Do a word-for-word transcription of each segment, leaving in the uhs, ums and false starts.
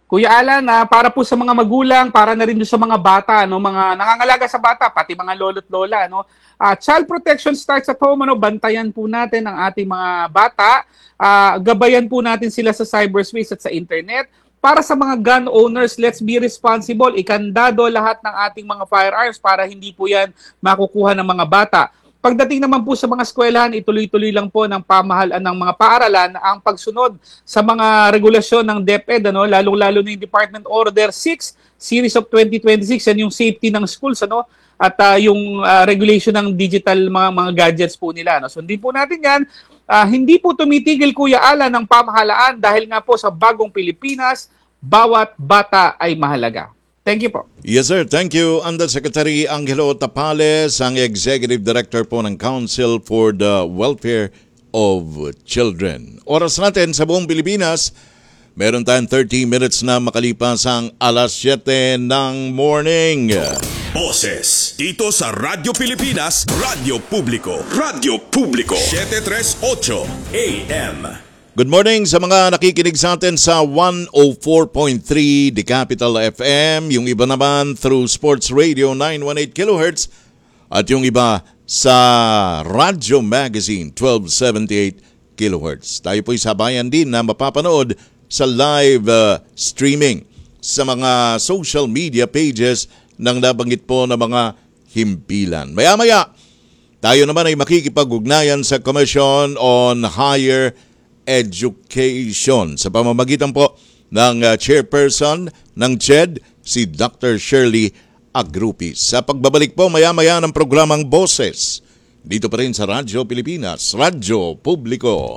Kuya Alan, ah, para po sa mga magulang, para na rin doon sa mga bata, no, mga nangangalaga sa bata, pati mga lolo't lola, no. Ah, child protection starts at home, ano, bantayan po natin ang ating mga bata. Ah, gabayan po natin sila sa cyberspace at sa internet. Para sa mga gun owners, let's be responsible. Ikandado lahat ng ating mga firearms para hindi po yan makukuha ng mga bata. Pagdating naman po sa mga eskwelahan, ituloy-tuloy lang po ng pamahalaan ng mga paaralan ang pagsunod sa mga regulasyon ng DepEd, ano, lalong-lalo na yung Department Order six Series of twenty twenty-six, yan yung safety ng schools, ano, at uh, yung uh, regulation ng digital mga mga gadgets po nila. No? Sundin po natin yan. Uh, hindi po tumitigil, Kuya Alan, ng pamahalaan dahil nga po sa bagong Pilipinas, bawat bata ay mahalaga. Thank you po. Yes, sir. Thank you. Undersecretary Angelo Tapales, ang Executive Director po ng Council for the Welfare of Children. Oras natin sa buong Pilipinas, meron tayong thirty minutes na makalipas ang alas siyete ng morning. Boses dito sa Radyo Pilipinas, Radyo Publiko, Radyo Publiko, seven thirty-eight A M. Good morning sa mga nakikinig sa atin sa one oh four point three The Capital F M, yung iba naman through Sports Radio nine eighteen kilohertz at yung iba sa Radyo Magazine twelve seventy-eight kilohertz. Tayo po'y sabayan din na mapapanood sa live uh, streaming sa mga social media pages ng nabanggit po na mga himpilan. Maya-maya, tayo naman ay makikipag-ugnayan sa Commission on Higher Education sa pamamagitan po ng uh, chairperson ng C H E D, si Doctor Shirley Agrupis. Sa pagbabalik po maya-maya ng programang Boses, dito pa rin sa Radyo Pilipinas, Radyo Publiko.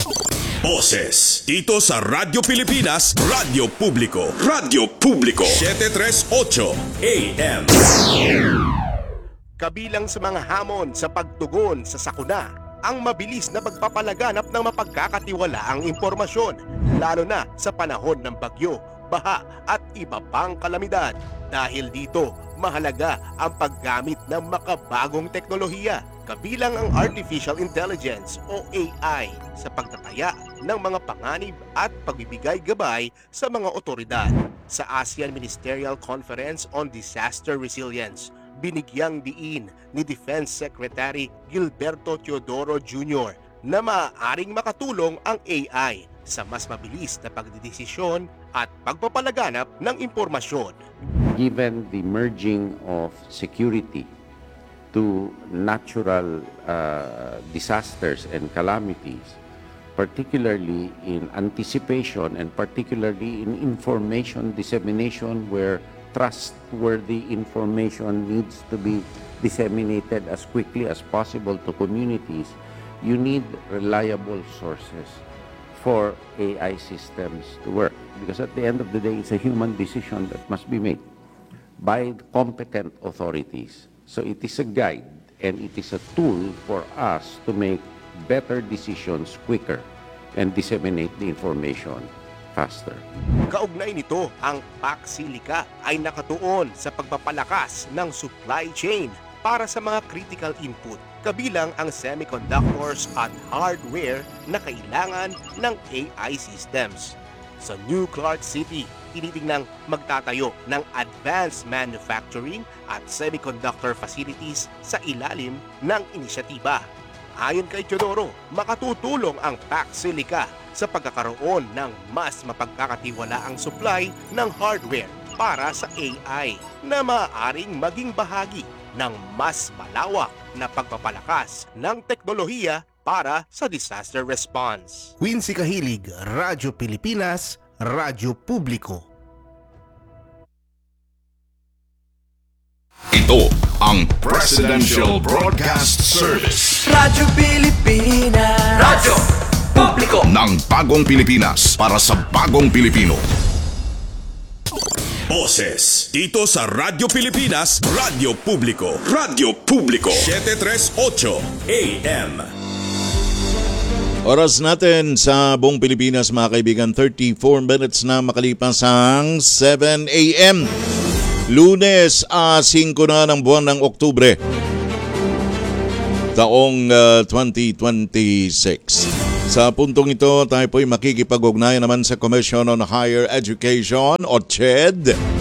Boses dito sa Radyo Pilipinas, Radyo Publiko, Radyo Publiko, seven thirty-eight A M. Kabilang sa mga hamon sa pagtugon sa sakuna, ang mabilis na pagpapalaganap ng mapagkakatiwalaang impormasyon, lalo na sa panahon ng bagyo, baha at iba pang kalamidad. Dahil dito, mahalaga ang paggamit ng makabagong teknolohiya, kabilang ang Artificial Intelligence o A I sa pagtataya ng mga panganib at pagbibigay gabay sa mga otoridad. Sa ASEAN Ministerial Conference on Disaster Resilience, binigyang diin ni Defense Secretary Gilberto Teodoro Junior na maaaring makatulong ang A I sa mas mabilis na pagdidesisyon at pagpapalaganap ng impormasyon. Given the merging of security to natural uh, disasters and calamities, particularly in anticipation and particularly in information dissemination where trustworthy information needs to be disseminated as quickly as possible to communities, you need reliable sources for A I systems to work. Because at the end of the day, it's a human decision that must be made by competent authorities. So it is a guide and it is a tool for us to make better decisions quicker and disseminate the information faster. Kaugnay nito, ang Paxilica ay nakatuon sa pagpapalakas ng supply chain para sa mga critical input, kabilang ang semiconductors at hardware na kailangan ng A I systems. Sa New Clark City, tinitingnang magtatayo ng advanced manufacturing at semiconductor facilities sa ilalim ng inisyatiba. Ayon kay Teodoro, makatutulong ang Paxilica sa pagkakaroon ng mas mapagkakatiwalaang supply ng hardware para sa A I na maaaring maging bahagi ng mas malawak na pagpapalakas ng teknolohiya para sa disaster response. Quincy Kahilig, Radyo Pilipinas, Radyo Publiko. Ito ang Presidential Broadcast Service. Radyo Pilipinas. Radyo Publiko ng bagong Pilipinas para sa bagong Pilipino. Boses dito sa Radyo Pilipinas, Radyo Publiko, Radyo Publiko, seven thirty-eight A M. Oras natin sa buong Pilipinas, mga kaibigan, thirty-four minutes na makalipas ang seven A M. Lunes, uh, five na ng buwan ng Oktubre, taong uh, twenty twenty-six. Sa puntong ito, tayo po'y makikipag-ugnayan naman sa Commission on Higher Education o C H E D.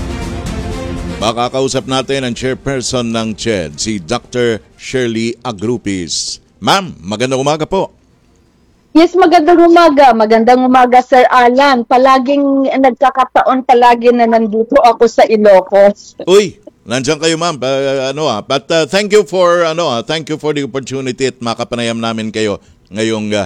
Makakausap natin ang chairperson ng C H E D, si Doctor Shirley Agrupis. Ma'am, magandang umaga po. Yes, magandang umaga. Magandang umaga, Sir Alan. Palaging nagkakataon palagi na nandito ako sa Ilocos. Uy, nandiyan kayo ma'am. Uh, ano ah, but uh, thank you for ano ah, thank you for the opportunity at makapanayam namin kayo ngayong uh,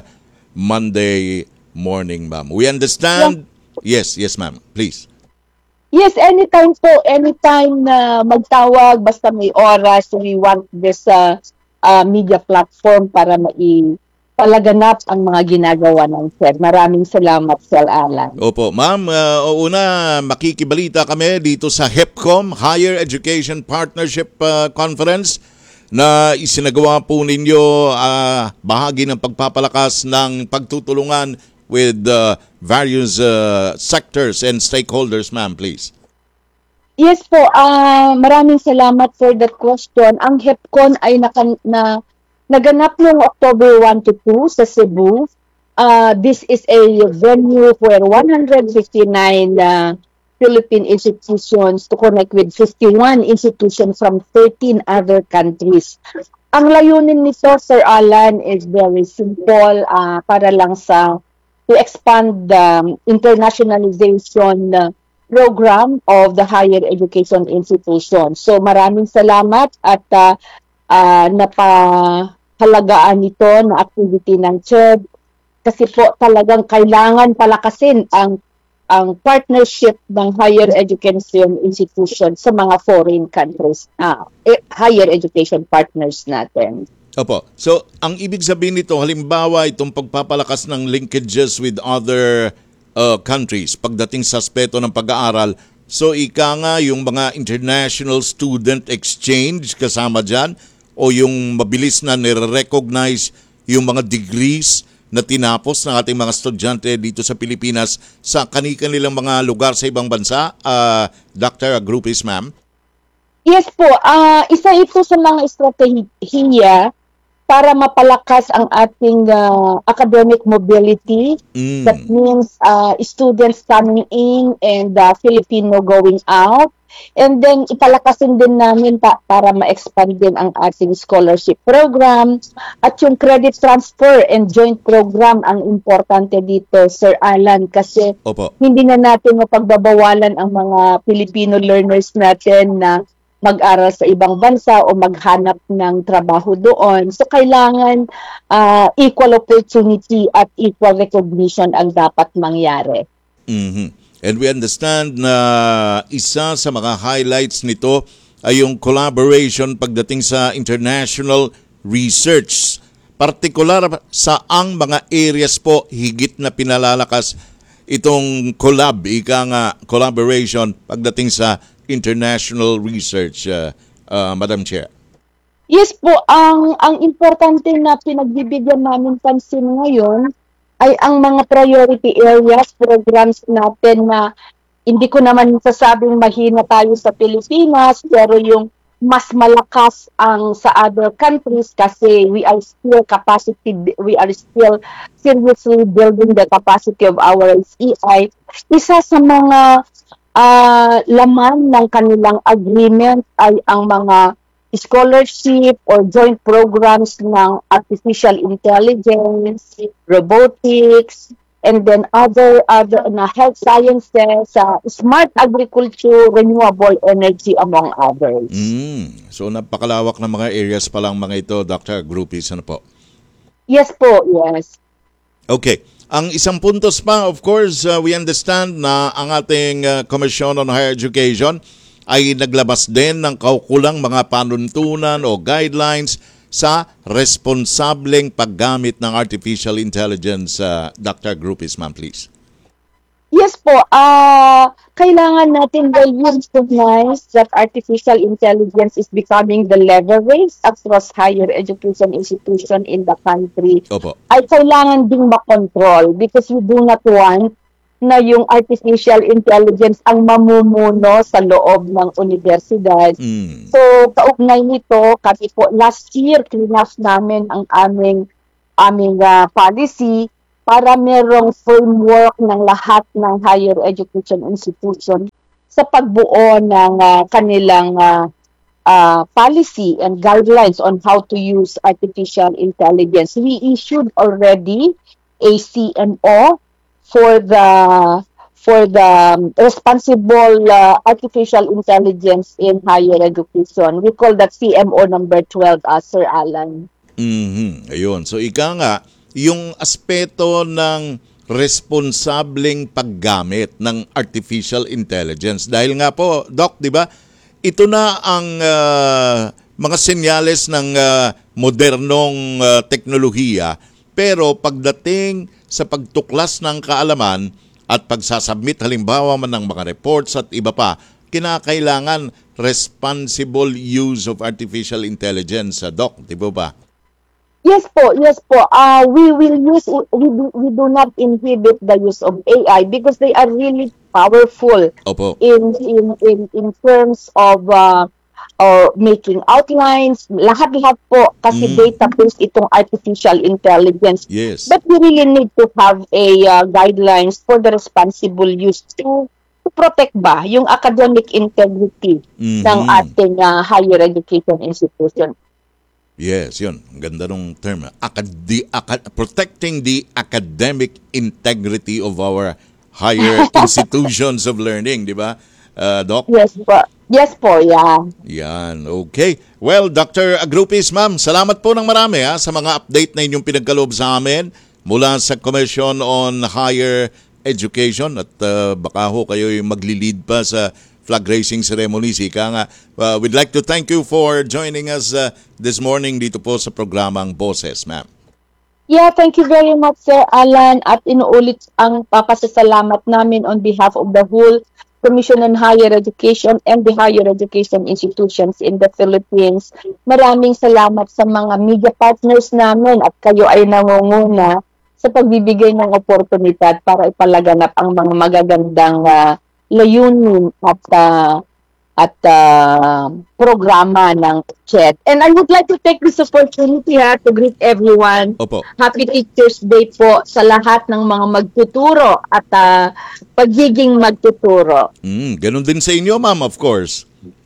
Monday morning, ma'am. We understand. Yes, yes, ma'am. Please. Yes, anytime po. Anytime na magtawag, basta may oras, we want this uh, uh, media platform para mai palaganap ang mga ginagawa ng Sir. Maraming salamat, Sir Alan. Opo, ma'am. Uh, una, makikibalita kami dito sa HEPCOM, Higher Education Partnership uh, Conference, na isinagawa po ninyo uh, bahagi ng pagpapalakas ng pagtutulungan with uh, various uh, sectors and stakeholders, ma'am, please. Yes po, uh, maraming salamat for that question. Ang HEPCON ay naka, na naganap noong October one to two sa Cebu. Uh, this is a venue where one hundred fifty-nine uh, Philippine institutions to connect with fifty-one institutions from thirteen other countries. Ang layunin nito, Sir Alan, is very simple, uh, para lang sa to expand the internationalization uh, program of the higher education institution. So maraming salamat at uh, uh, napahalagaan ito na activity ng C H E D kasi po talagang kailangan palakasin ang ang partnership ng higher education institution sa mga foreign countries, uh, higher education partners natin. Opo. So, ang ibig sabihin nito, halimbawa itong pagpapalakas ng linkages with other uh, countries pagdating sa aspeto ng pag-aaral. So, ika nga yung mga international student exchange kasama dyan o yung mabilis na nire-recognize yung mga degrees na tinapos ng ating mga estudyante dito sa Pilipinas sa kani-kanilang mga lugar sa ibang bansa, uh, Doctor Agrupis, ma'am? Yes po, uh, isa ito sa mga estratehiya para mapalakas ang ating uh, academic mobility. Mm. That means uh, students coming in and uh, Filipino going out. And then ipalakasin din namin pa, para ma-expand din ang ating scholarship program at yung credit transfer and joint program ang importante dito, Sir Alan, kasi Opo. hindi na natin mapagbabawalan ang mga Filipino learners natin na mag-aral sa ibang bansa o maghanap ng trabaho doon. So kailangan uh, equal opportunity at equal recognition ang dapat mangyari. Mm-hmm. And we understand na isa sa mga highlights nito ay yung collaboration pagdating sa international research. Partikular sa ang mga areas po higit na pinalalakas itong collab, ika nga collaboration pagdating sa international research, uh, uh, Madam Chair. Yes po, ang ang importante na pinagbibigyan namin pansin ngayon ay ang mga priority areas, programs natin na hindi ko naman sasabing mahina tayo sa Pilipinas, pero yung mas malakas ang sa other countries kasi we are still capacity, we are still seriously building the capacity of our S E I. Isa sa mga uh, laman ng kanilang agreement ay ang mga scholarship or joint programs ng artificial intelligence, robotics, and then other other na health sciences, uh, smart agriculture, renewable energy, among others. Mm. So napakalawak ng mga areas pa lang mga ito, Doctor Agrupis, ano po? Yes po, yes. Okay. Ang isang puntos pa, of course, uh, we understand na ang ating uh, Commission on Higher Education ay naglabas din ng kaukulang mga panuntunan o guidelines sa responsableng paggamit ng artificial intelligence. Uh, Doctor Agrupis, ma'am, please. Yes po, uh, kailangan natin recognize that artificial intelligence is becoming the leverage across higher education institution in the country. Opo. Ay kailangan ding makontrol because we do not want na yung artificial intelligence ang mamumuno sa loob ng universidad. Mm. So, kaugnay nito, kasi po last year, clean namin ang aming aming uh, policy para merong framework ng lahat ng higher education institution sa pagbuo ng ah, kanilang ah, ah, policy and guidelines on how to use artificial intelligence. We issued already a C M O for the for the um, responsible uh, artificial intelligence in higher education. We call that C M O number twelve, uh, Sir Alan. Mhm. Ayun. So ika nga, yung aspeto ng responsableng paggamit ng artificial intelligence. Dahil nga po, Doc, di ba, ito na ang ah, mga senyales ng ah, modernong ah, teknolohiya. Pero pagdating sa pagtuklas ng kaalaman at pagsasubmit halimbawa man ng mga reports at iba pa, kinakailangan responsible use of artificial intelligence, ah, Doc, di ba ba? Yes po, yes po. Uh, we will use, we do, we do not inhibit the use of A I because they are really powerful Opo. in in in in terms of uh, uh, making outlines, lahat-lahat po kasi Mm. data-based itong artificial intelligence. Yes. But we really need to have a uh, guidelines for the responsible use to to protect ba yung academic integrity Mhm. ng ating uh, higher education institution. Yes, yun. Ang ganda nung term. Acad- acad- protecting the academic integrity of our higher institutions of learning, di ba, uh, Doc? Yes po. Yes po, yeah. Yan, okay. Well, Doctor Agrupis, ma'am, salamat po ng marami ha, sa mga update na inyong pinagkaloob sa amin mula sa Commission on Higher Education at uh, baka ho kayo yung magli-lead pa sa flag raising ceremonies. Ika nga, uh, we'd like to thank you for joining us uh, this morning dito po sa programang Boses, ma'am. Yeah, thank you very much, Sir Alan. At inuulit ang papasasalamat namin on behalf of the whole Commission on Higher Education and the higher education institutions in the Philippines. Maraming salamat sa mga media partners namin at kayo ay nangunguna sa pagbibigay ng oportunidad para ipalaganap ang mga magagandang uh, layunin at uh, at uh, programa ng C H E D. And I would like to take this opportunity ha, to greet everyone. Opo. Happy Teachers Day po sa lahat ng mga magtuturo at uh, pagiging magtuturo. Mm, ganun din sa inyo, ma'am, of course.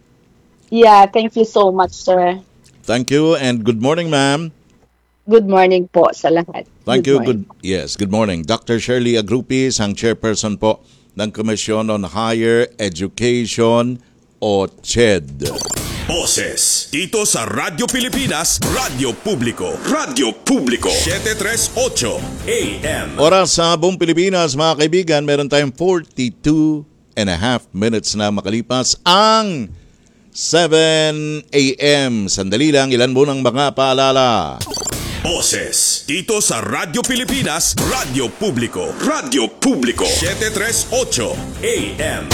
Yeah, thank you so much, sir. Thank you and good morning, ma'am. Good morning po sa lahat. Thank you. morning. Good yes, good morning. Doctor Shirley Agrupis, ang chairperson po ng Commission on Higher Education o C H E D. Boses dito sa Radyo Pilipinas, Radyo Publiko, Radyo Publiko, seven thirty-eight A M. Oras sa buong Pilipinas, mga kaibigan, meron tayong forty-two and a half minutes na makalipas ang seven A M. Sandali lang, ilan mo ng mga paalala. Boses dito sa Radyo Pilipinas, Radyo Publiko, Radyo Publiko, seven thirty-eight A M.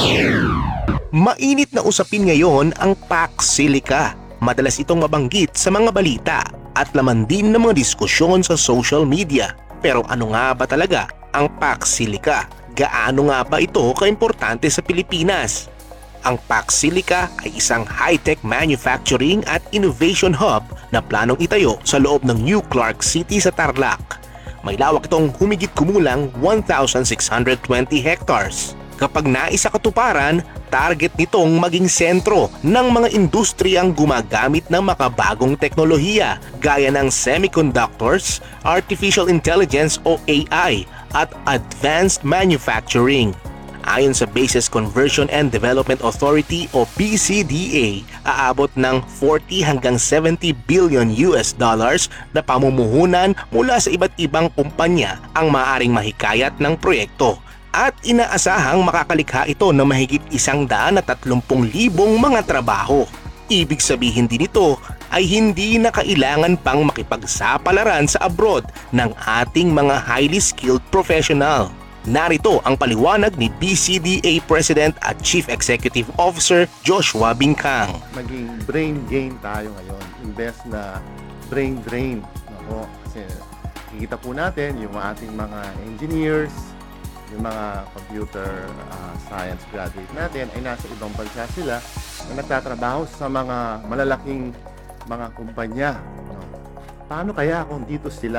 Mainit na usapin ngayon ang Pax Silica. Madalas itong mabanggit sa mga balita at laman din ng mga diskusyon sa social media. Pero ano nga ba talaga ang Pax Silica? Gaano nga ba ito kaimportante sa Pilipinas? Ang Pax Silica ay isang high-tech manufacturing at innovation hub na planong itayo sa loob ng New Clark City sa Tarlac. May lawak itong humigit kumulang one thousand six hundred twenty hectares. Kapag naisa katuparan, target nitong maging sentro ng mga industriyang gumagamit ng makabagong teknolohiya gaya ng semiconductors, artificial intelligence o A I at advanced manufacturing. Ayon sa Bases Conversion and Development Authority o B C D A, aabot ng forty hanggang seventy billion U S dollars na pamumuhunan mula sa iba't ibang kumpanya ang maaaring mahikayat ng proyekto. At inaasahang makakalikha ito ng mahigit isang daan at tatlumpung libong mga trabaho. Ibig sabihin din ito ay hindi na kailangan pang makipagsapalaran sa abroad ng ating mga highly skilled professional. Narito ang paliwanag ni B C D A President at Chief Executive Officer Joshua Bingkang. Maging brain gain tayo ngayon, imbes na brain drain. Ako, kasi kikita po natin yung ating mga engineers, yung mga computer uh, science graduate natin ay nasa ibang bansa sila na nagtatrabaho sa mga malalaking mga kumpanya. No? Paano kaya kung dito sila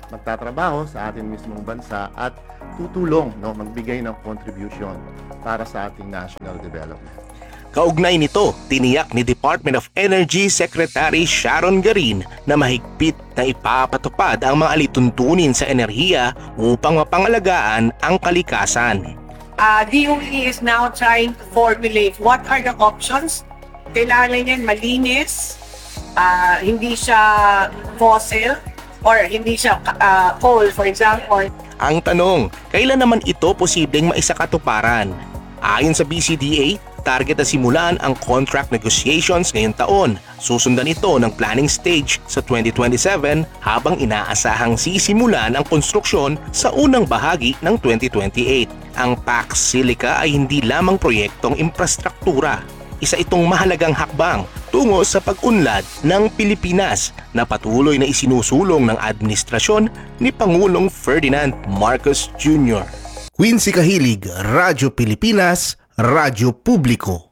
magtatrabaho sa ating mismong bansa at tutulong, no, magbigay ng contribution para sa ating national development. Kaugnay nito, tiniyak ni Department of Energy Secretary Sharon Garin na mahigpit na ipapatupad ang mga alituntunin sa enerhiya upang mapangalagaan ang kalikasan. Uh, D O E is now trying to formulate what are the options. Kailangan yan malinis, uh, hindi siya fossil, or hindi siya uh, coal, for example. Ang tanong, kailan naman ito posibleng maisakatuparan? Ayon sa B C D A, target na simulan ang contract negotiations ngayong taon. Susundan ito ng planning stage sa twenty twenty-seven habang inaasahang sisimulan ang konstruksyon sa unang bahagi ng twenty twenty-eight. Ang Pax Silica ay hindi lamang proyektong infrastruktura. Isa itong mahalagang hakbang tungo sa pag-unlad ng Pilipinas na patuloy na isinusulong ng administrasyon ni Pangulong Ferdinand Marcos Junior Quincy Kahilig, Radyo Pilipinas, Radyo Publiko.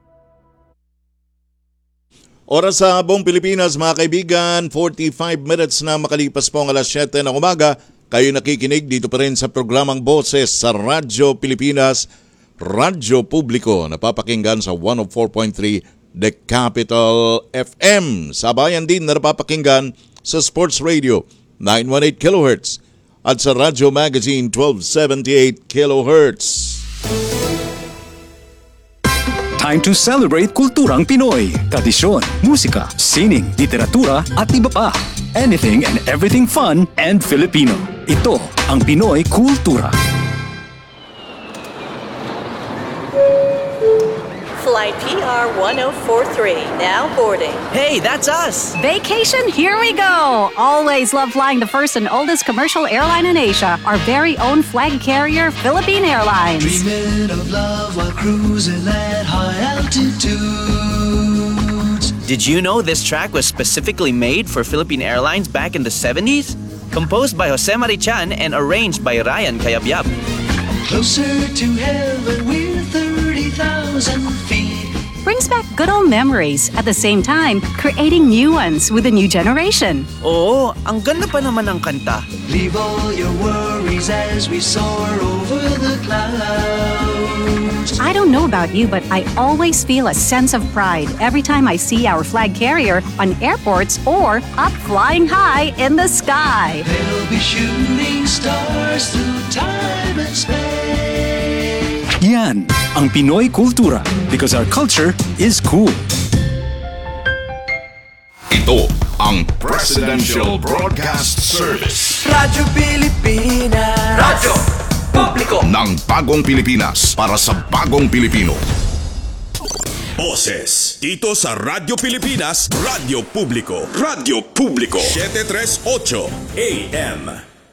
Oras sa buong Pilipinas, mga kaibigan, forty-five minutes na makalipas po ang alas siyete ng umaga. Kayo nakikinig dito pa rin sa programang Boses sa Radyo Pilipinas, Radyo Publiko. Napapakinggan sa one oh four point three The Capital F M. Sabayan din na napapakinggan sa Sports Radio nine eighteen kilohertz at sa Radyo Magazine twelve seventy-eight kilohertz. Time to celebrate kulturang Pinoy, tradisyon, musika, sining, literatura at iba pa. Anything and everything fun and Filipino. Ito ang Pinoy Kultura. Flight P R one oh four three, now boarding. Hey, that's us! Vacation, here we go! Always love flying the first and oldest commercial airline in Asia, our very own flag carrier, Philippine Airlines. Dreaming of love while cruising at high altitudes. Did you know this track was specifically made for Philippine Airlines back in the seventies? Composed by Jose Marichan and arranged by Ryan Cayabyab. Closer to heaven with thirty thousand feet. Brings back good old memories, at the same time, creating new ones with a new generation. Oo, ang ganda pa naman ng kanta. Leave all your worries as we soar over the clouds. I don't know about you, but I always feel a sense of pride every time I see our flag carrier on airports or up flying high in the sky. They'll be shooting stars through time and space. Yan ang Pinoy Kultura because our culture is cool. Ito ang Presidential Broadcast Service. Radyo Pilipinas. Radyo Publiko. Ng bagong Pilipinas para sa bagong Pilipino. Boses dito sa Radyo Pilipinas, Radyo Publiko. Radyo Publiko. seven thirty-eight A M.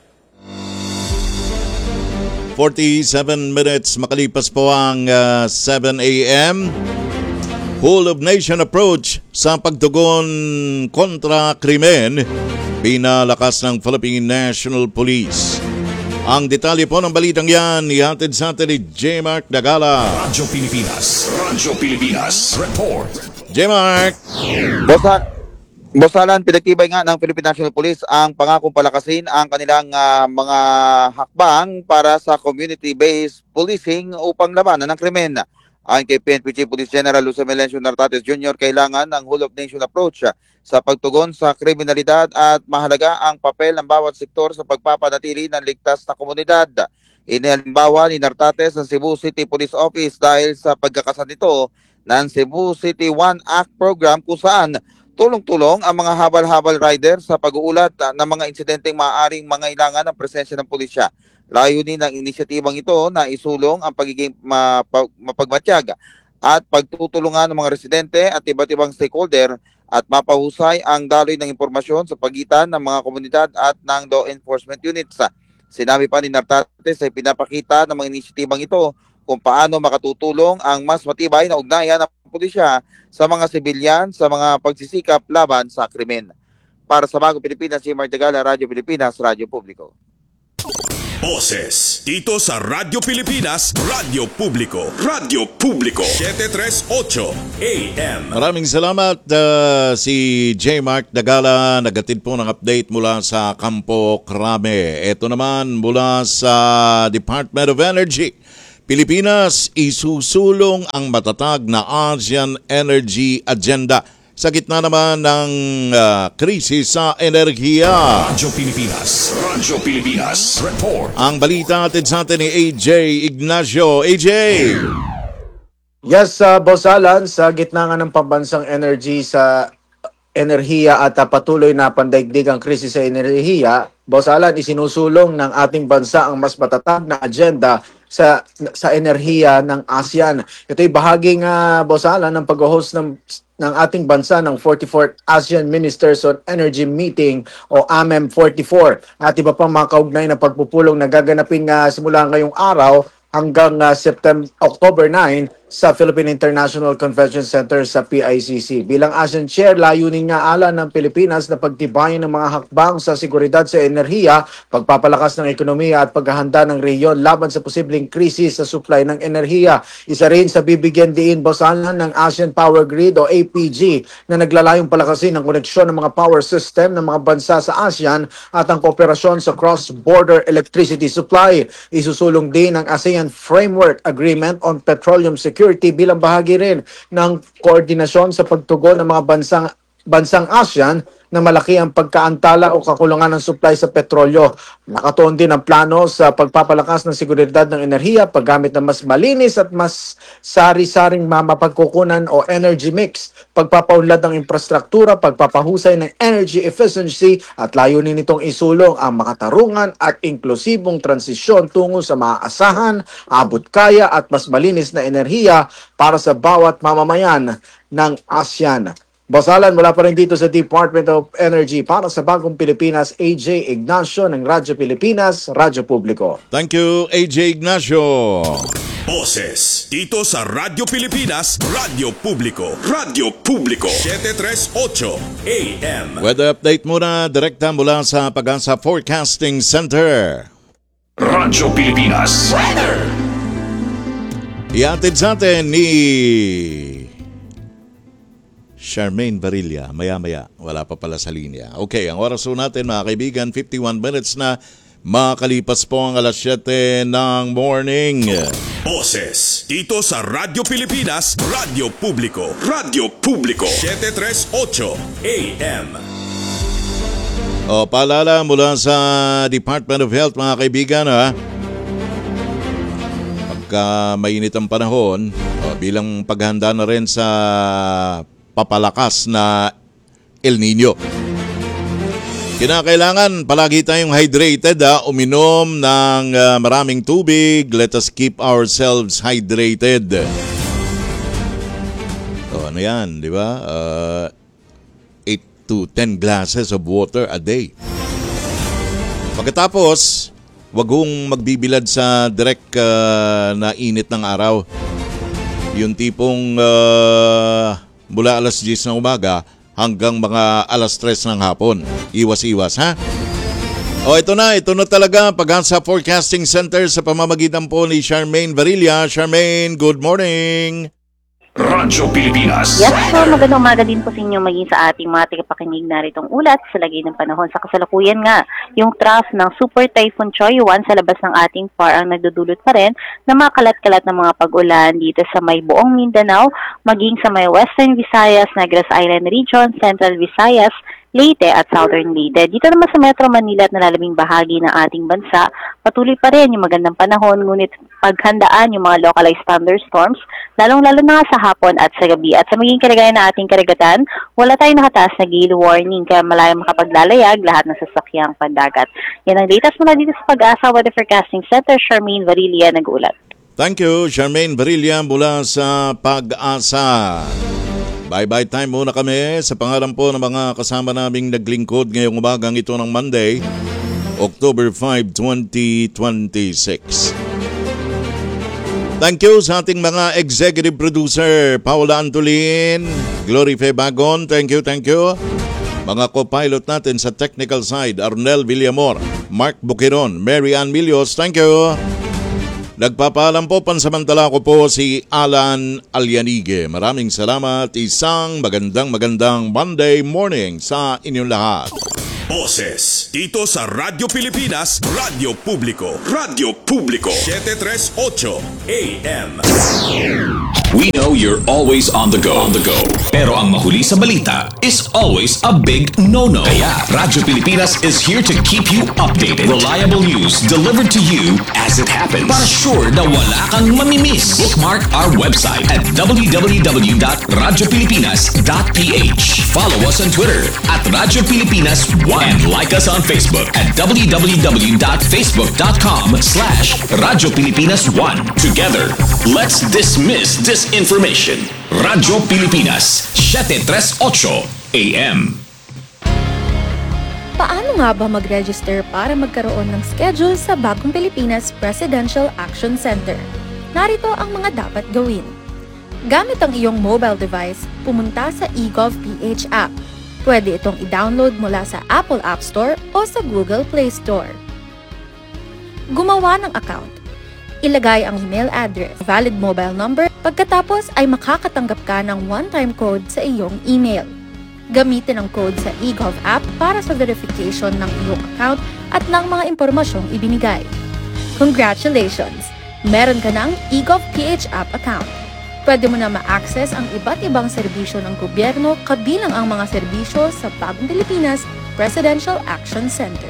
forty-seven minutes makalipas po ang uh, seven A M. Whole of Nation approach sa pagtugon kontra krimen pinalakas ng Philippine National Police. Ang detalye po ng balitang yan ihatid sa atin ni J. Mark Dagala. Radyo Pilipinas, Radyo Pilipinas, report. J. Mark. Bosa, Bosalan, pinagtibay nga ng Philippine National Police ang pangakong palakasin ang kanilang uh, mga hakbang para sa community-based policing upang labanan ng krimen. Ayon kay P N P Chief Police General Jose Melencio Nartates Junior, kailangan ng whole of nation approach sa pagtugon sa kriminalidad at mahalaga ang papel ng bawat sektor sa pagpapanatili ng ligtas na komunidad. Inihalimbawa ni Nartates ang Cebu City Police Office dahil sa pagkakasan nito ng Cebu City One Act Program kung saan tulong-tulong ang mga habal-habal rider sa pag-uulat ng mga insidenteng maaaring mangailangan ng presensya ng pulisya. Layunin ng inisyatibang ito na isulong ang pagiging mapag- mapagmatiyag at pagtutulungan ng mga residente at iba't ibang stakeholder at mapahusay ang daloy ng impormasyon sa pagitan ng mga komunidad at ng law enforcement units. Sinabi pa ni Nartates ay pinapakita ng mga inisyatibang ito kung paano makatutulong ang mas matibay na ugnayan ng pulisya sa mga sibilyan sa mga pagsisikap laban sa krimen. Para sa Bagong Pilipinas, si Mark Dagala, Radyo Pilipinas, Radyo Publiko. Boses dito sa Radyo Pilipinas, Radyo Publiko, Radyo Publiko, seven thirty-eight A M. Maraming salamat uh, si J. Mark Dagala, nagatid po ng update mula sa Campo Crame. Ito naman mula sa Department of Energy. Pilipinas isusulong ang matatag na ASEAN Energy Agenda sa gitna naman ng uh, krisis sa enerhiya. Radyo Pilipinas, Radyo Pilipinas, report. Ang balita atin sa atin ni A J Ignacio. A J! Yes, uh, Boss Alan, sa gitna nga ng pambansang energy sa enerhiya at uh, patuloy na pandaigdig ang krisis sa enerhiya, Boss Alan, isinusulong ng ating bansa ang mas matatag na agenda sa sa enerhiya ng ASEAN. Ito'y bahaging uh, Boss Alan ng pag-host ng ng ating bansa ng forty-fourth ASEAN Ministers on Energy Meeting o A M E M forty-four at iba pang mga kaugnay na pagpupulong na gaganapin uh, simula ngayong araw hanggang uh, September October nine sa Philippine International Convention Center sa P I C C. Bilang ASEAN Chair, layunin nga ala ng Pilipinas na pagtibayin ng mga hakbang sa seguridad sa enerhiya, pagpapalakas ng ekonomiya at paghahanda ng rehiyon laban sa posibleng krisis sa supply ng enerhiya. Isa rin sa bibigyan diin, Boss Alan, ng ASEAN Power Grid o A P G na naglalayong palakasin ang koneksyon ng mga power system ng mga bansa sa ASEAN at ang kooperasyon sa cross-border electricity supply. Isusulong din ang ASEAN Framework Agreement on Petroleum Security bilang bahagi rin ng koordinasyon sa pagtugon ng mga bansang bansang ASEAN na malaki ang pagkaantala o kakulangan ng supply sa petrolyo. Nakatuon din ang plano sa pagpapalakas ng seguridad ng enerhiya, paggamit ng mas malinis at mas sari-saring mapagkukunan o energy mix, pagpapaunlad ng infrastruktura, pagpapahusay ng energy efficiency at layunin nitong isulong ang makatarungan at inklusibong transisyon tungo sa maaasahan, abot kaya at mas malinis na enerhiya para sa bawat mamamayan ng ASEAN. Boss Alan, mula pa rin dito sa Department of Energy para sa Bagong Pilipinas, A J Ignacio ng Radyo Pilipinas, Radyo Publiko. Thank you, A J Ignacio. Boses dito sa Radyo Pilipinas, Radyo Publiko, Radyo Publiko, seven thirty-eight A M. Weather update muna, direkta mula sa Pag-asa Forecasting Center. Radyo Pilipinas Weather. Iatid sa atin ni Charmaine Barilla, maya-maya, wala pa pala sa linya. Okay, ang oras po natin mga kaibigan, fifty-one minutes na makalipas po ang alas siyete ng morning. Boses dito sa Radyo Pilipinas, Radyo Publiko, Radyo Publiko, seven thirty-eight A M. O, paalala mula sa Department of Health mga kaibigan, ha? Pagka mainit ang panahon, o, bilang paghanda na rin sa papalakas na El Nino. Kinakailangan palagi tayong hydrated, ha? Uminom ng uh, maraming tubig. Let us keep ourselves hydrated. O, ano yan, di ba? Uh, eight to ten glasses of water a day. Pagkatapos, wag hong magbibilad sa direct uh, na init ng araw. Yung tipong uh, mula alas diyes ng umaga hanggang mga alas tres ng hapon. Iwas-iwas, ha? O, ito na. Ito na talaga. Pag-asa Forecasting Center sa pamamagitan po ni Charmaine Barilla. Charmaine, good morning! Radyo Pilipinas. Yes po, magandang umaga din po sa inyo maging sa ating mga tagapakinig na ritong ulat sa lagay ng panahon. Sa kasalukuyan nga, yung trough ng Super Typhoon Choyuan sa labas ng ating far ang nagdudulot pa rin na mga kalat-kalat ng mga pag-ulan dito sa may buong Mindanao, maging sa may Western Visayas, Negros Island Region, Central Visayas, Leyte at Southern Leyte. Dito naman sa Metro Manila at nalalabing bahagi ng ating bansa, patuloy pa rin yung magandang panahon, ngunit paghandaan yung mga localized thunderstorms, lalong-lalo na sa hapon at sa gabi. At sa maging kalagayan ng ating karagatan, wala tayong nakataas na gale warning, kaya malayang makapaglalayag lahat ng sasakyang pandagat. Yan ang latest mula dito sa Pag-asa Weather Forecasting Center. Charmaine Barilla nag-ulat. Thank you, Charmaine Barilla mula sa Pag-asa. Bye-bye time muna kami sa pangalan po ng mga kasama naming naglingkod ngayong umagang ito ng Monday, October fifth, twenty twenty-six. Thank you sa ating mga executive producer, Paula Antolin, Glory Febagon, thank you, thank you. Mga co-pilot natin sa technical side, Arnel Villamor, Mark Buquiron, Mary Ann Milios, thank you. Nagpapaalam po, pansamantala ko po si Alan Alyanige. Maraming salamat. Isang magandang magandang Monday morning sa inyong lahat. Boses dito sa Radyo Pilipinas, Radyo Publiko, Radyo Publiko, seven thirty-eight A M. We know you're always on the go, on the go. Pero ang mahuli sa balita is always a big no-no. Kaya Radyo Pilipinas is here to keep you updated. Reliable news delivered to you as it happens. Para sure na wala kang mamimiss. Bookmark our website at w w w dot radyo pilipinas dot p h. Follow us on Twitter at Radyo Pilipinas one and like us on Facebook at w w w dot facebook dot com slash Radyo Pilipinas one. Together, let's dismiss disinformation. Radyo Pilipinas, seven thirty-eight A M. Paano nga ba mag-register para magkaroon ng schedule sa Bagong Pilipinas Presidential Action Center? Narito ang mga dapat gawin. Gamit ang iyong mobile device, pumunta sa eGovPH app. Pwede itong i-download mula sa Apple App Store o sa Google Play Store. Gumawa ng account. Ilagay ang email address, valid mobile number, pagkatapos ay makakatanggap ka ng one-time code sa iyong email. Gamitin ang code sa eGov app para sa verification ng iyong account at ng mga impormasyong ibinigay. Congratulations! Meron ka ng eGovPH app account. Pwede mo na ma-access ang iba't ibang serbisyo ng gobyerno kabilang ang mga serbisyo sa Bagong Pilipinas Presidential Action Center.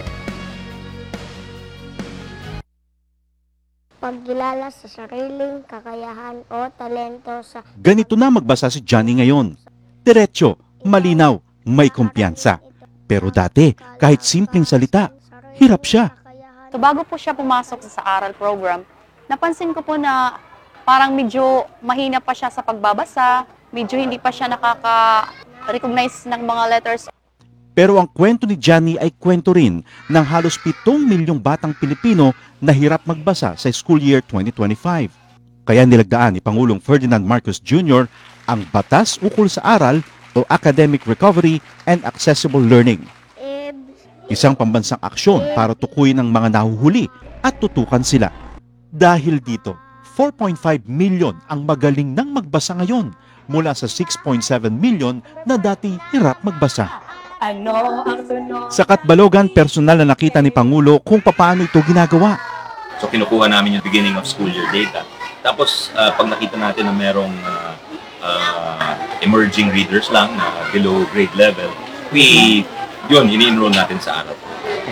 Pagkilala sa sariling kakayahan o talento sa... Ganito na magbasa si Johnny ngayon. Diretso, malinaw, may kumpiyansa. Pero dati, kahit simpleng salita, hirap siya. So bago po siya pumasok sa aral program, napansin ko po na parang medyo mahina pa siya sa pagbabasa, medyo hindi pa siya nakaka-recognize ng mga letters. Pero ang kwento ni Johnny ay kwento rin ng halos pitong milyong batang Pilipino na hirap magbasa sa school year twenty twenty-five. Kaya nilagdaan ni Pangulong Ferdinand Marcos Junior ang Batas Ukol sa Aral o Academic Recovery and Accessible Learning. Isang pambansang aksyon para tukuyin ang mga nahuhuli at tutukan sila. Dahil dito, four point five million ang magaling nang magbasa ngayon mula sa six point seven million na dati hirap magbasa. Ano ang tunog? Sa Katbalogan, personal na nakita ni Pangulo kung paano ito ginagawa. So kinukuha namin yung beginning of school year data. Tapos uh, pag nakita natin na merong uh, uh, emerging readers lang na below grade level, we, yun, ini-enroll natin sa araw.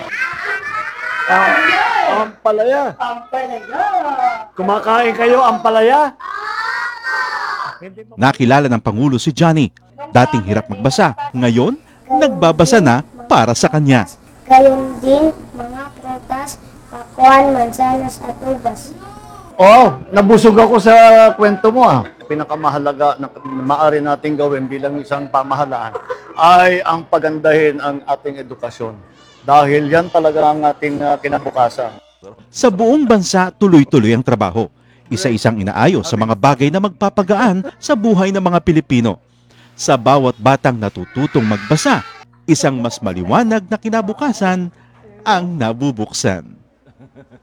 Ah, ampalaya. Ampalaya. Kumakain kayo ampalaya? Nakilala ng Pangulo si Johnny. Dating hirap magbasa, ngayon nagbabasa na para sa kanya. Gayon din mga prutas, pakuan, mansanas at ubas. Oo, nabusog ako sa kwento mo ah. Pinakamahalaga na maaari nating gawin bilang isang pamahalaan ay ang pagandahin ang ating edukasyon. Dahil yan talaga ang ating uh, kinabukasan. Sa buong bansa, tuloy-tuloy ang trabaho. Isa-isang inaayos sa mga bagay na magpapagaan sa buhay ng mga Pilipino. Sa bawat batang natututong magbasa, isang mas maliwanag na kinabukasan ang nabubuksan.